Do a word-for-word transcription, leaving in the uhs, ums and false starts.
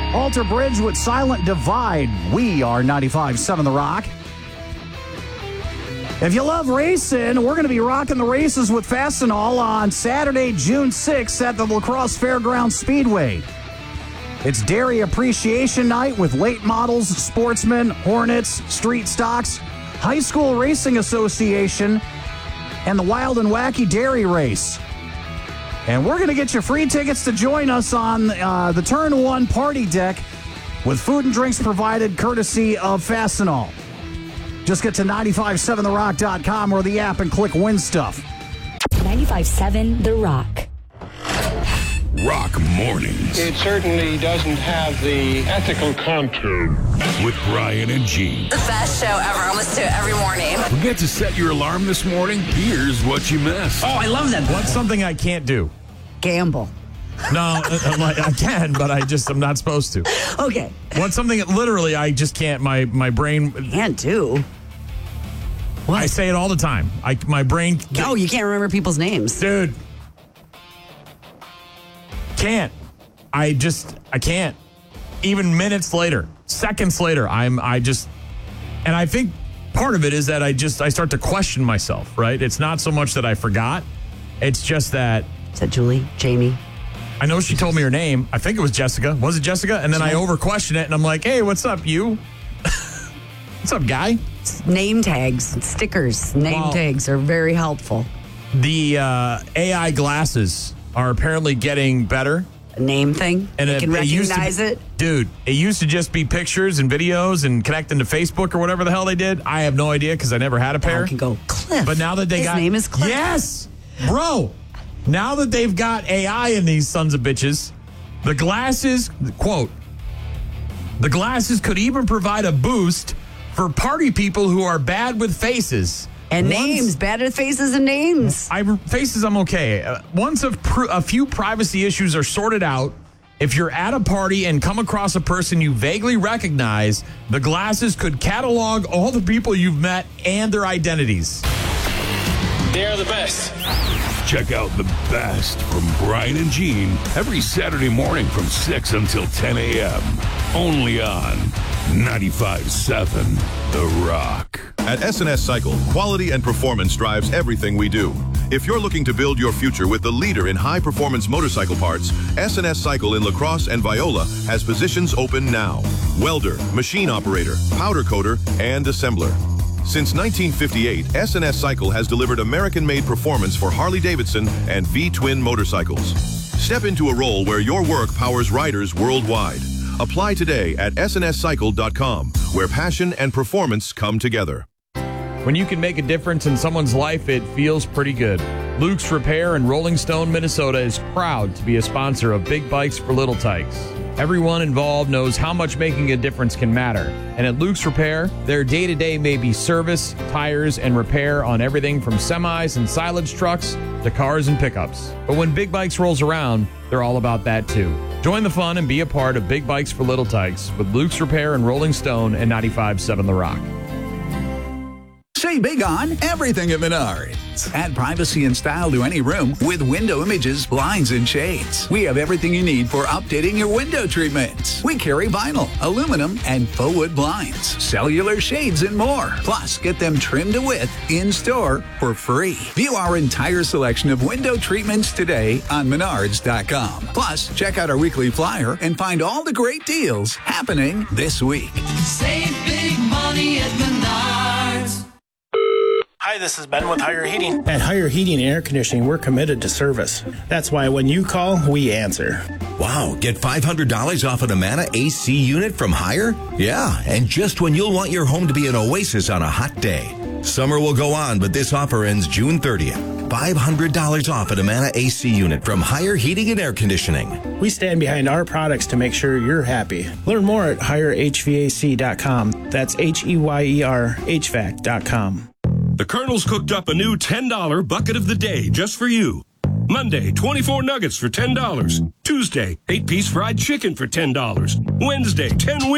Alter Bridge with Silent Divide. We are ninety-five point seven The Rock. If you love racing, we're going to be rocking the races with Fastenal on Saturday, June sixth at the La Crosse Fairgrounds Speedway. It's Dairy Appreciation Night with late models, sportsmen, Hornets, street stocks, High School Racing Association, and the Wild and Wacky Dairy Race. And we're going to get you free tickets to join us on uh, the Turn one party deck with food and drinks provided courtesy of Fastenal. Just get to nine five point seven the rock dot com or the app and click Win Stuff. ninety-five point seven The Rock. Rock Mornings. It certainly doesn't have the ethical content. With Brian and Gene. The best show ever. I listen to it every morning. Forget to set your alarm this morning? Here's what you missed. Oh, I love that. What's something I can't do? Gamble. No, I'm like, I can, but I just, I'm not supposed to. Okay. What's something that literally I just can't, my, my brain... Can't do. What? I say it all the time. I My brain... Oh, you can't remember people's names. Dude. Can't. I just, I can't. Even minutes later, seconds later, I'm, I just, and I think part of it is that I just, I start to question myself, right? It's not so much that I forgot. It's just that. Is that Julie? Jamie? I know she told me her name. I think it was Jessica. Was it Jessica? And then I over question it and I'm like, hey, what's up, you? What's up, guy? Name tags, stickers, name Well, tags are very helpful. The uh, A I glasses are apparently getting better. A name thing? And you it, can it used to recognize be, it? Dude, it used to just be pictures and videos and connecting to Facebook or whatever the hell they did. I have no idea because I never had a pair. Now I can go, Cliff. But now that they His got... name is Cliff. Yes! Bro, now that they've got A I in these sons of bitches, the glasses, quote, the glasses could even provide a boost for party people who are bad with faces. And Once, names, bad at faces and names. I, faces, I'm okay. Uh, once a, pr- a few privacy issues are sorted out, if you're at a party and come across a person you vaguely recognize, the glasses could catalog all the people you've met and their identities. They're the best. Check out the best from Brian and Gene every Saturday morning from six until ten a.m. Only on ninety-five point seven The Rock. At S and S Cycle, quality and performance drives everything we do. If you're looking to build your future with the leader in high-performance motorcycle parts, S and S Cycle in La Crosse and Viola has positions open now. Welder, machine operator, powder coater, and assembler. Since nineteen fifty-eight, S and S Cycle has delivered American-made performance for Harley-Davidson and V-twin motorcycles. Step into a role where your work powers riders worldwide. Apply today at S N S cycle dot com, where passion and performance come together. When you can make a difference in someone's life, it feels pretty good. Luke's Repair in Rolling Stone, Minnesota is proud to be a sponsor of Big Bikes for Little Tykes. Everyone involved knows how much making a difference can matter. And at Luke's Repair, their day-to-day may be service, tires, and repair on everything from semis and silage trucks to cars and pickups. But when Big Bikes rolls around, they're all about that too. Join the fun and be a part of Big Bikes for Little Tykes with Luke's Repair and Rolling Stone and ninety-five point seven The Rock. Say big on everything at Menards. Add privacy and style to any room with window images, blinds, and shades. We have everything you need for updating your window treatments. We carry vinyl, aluminum, and faux wood blinds, cellular shades, and more. Plus, get them trimmed to width in-store for free. View our entire selection of window treatments today on menards dot com. Plus, check out our weekly flyer and find all the great deals happening this week. Save big money at Menards. Hi, this is Ben with Higher Heating. At Higher Heating and Air Conditioning, we're committed to service. That's why when you call, we answer. Wow, get five hundred dollars off an Amana A C unit from Higher? Yeah, and just when you'll want your home to be an oasis on a hot day. Summer will go on, but this offer ends June thirtieth. five hundred dollars off an Amana A C unit from Higher Heating and Air Conditioning. We stand behind our products to make sure you're happy. Learn more at higher h v a c dot com. That's H E Y E R H V A C dot com. The Colonel's cooked up a new ten dollar bucket of the day just for you. Monday, twenty-four nuggets for ten dollars. Tuesday, eight piece fried chicken for ten dollars. Wednesday, ten